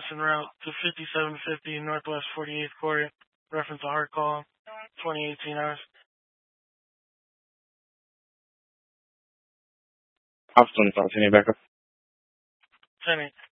en route to 5750 Northwest 48th Court. Reference a hard call, 2018 hours. Officer 25, 10 backup. 10